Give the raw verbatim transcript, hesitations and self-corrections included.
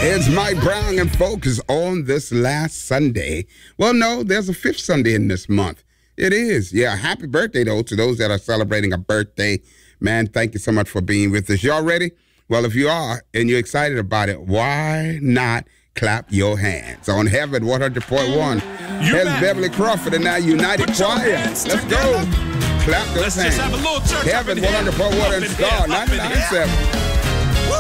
It's Mike Brown and Focus on this last Sunday. Well, no, there's a fifth Sunday in this month. It is. Yeah, happy birthday, though, to those that are celebrating a birthday. Man, thank you so much for being with us. Y'all ready? Well, if you are and you're excited about it, why not clap your hands? On Heaven one hundred point one, here's Beverly Crawford and now United Choir. Let's go. Clap those Let's hands. just have a little church Heaven one hundred point one and Star ninety-nine point seven.